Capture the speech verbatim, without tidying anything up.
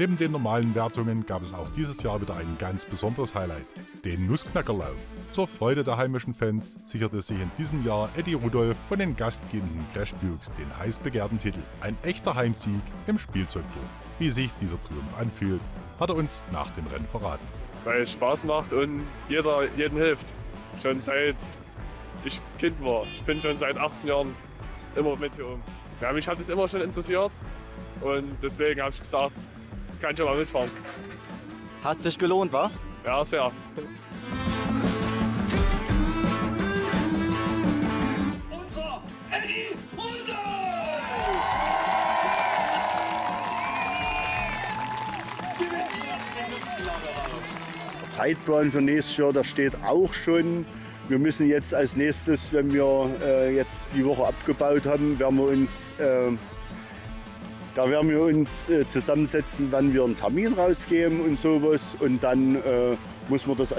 Neben den normalen Wertungen gab es auch dieses Jahr wieder ein ganz besonderes Highlight, den Nussknackerlauf. Zur Freude der heimischen Fans sicherte sich in diesem Jahr Eddie Rudolph von den gastgebenden Crash Dukes den heiß begehrten Titel. Ein echter Heimsieg im Spielzeugdorf. Wie sich dieser Triumph anfühlt, hat er uns nach dem Rennen verraten. Weil es Spaß macht und jeder jedem hilft. Schon seit ich Kind war. Ich bin schon seit achtzehn Jahren immer mit hier oben. Ja, mich hat es immer schon interessiert und deswegen habe ich gesagt, kann ich ja mal mitfahren. Hat sich gelohnt, wa? Ja, sehr. Unser Eddie Rudolph! Gewinnt hier den Nussknackerlauf. Der Zeitplan für nächstes Jahr, der steht auch schon. Wir müssen jetzt als nächstes, wenn wir äh, jetzt die Woche abgebaut haben, werden wir uns, äh, da werden wir uns äh, zusammensetzen, wann wir einen Termin rausgeben und sowas. Und dann äh, muss man das